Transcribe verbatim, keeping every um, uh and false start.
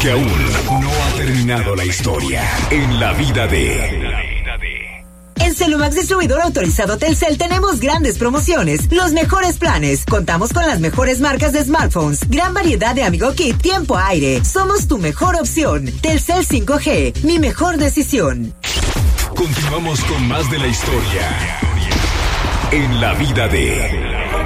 Porque aún no ha terminado la historia en la vida de... En Celumax Distribuidor Autorizado Telcel tenemos grandes promociones, los mejores planes. Contamos con las mejores marcas de smartphones, gran variedad de Amigo Kit, tiempo aire. Somos tu mejor opción. Telcel cinco G, mi mejor decisión. Continuamos con más de la historia en la vida de...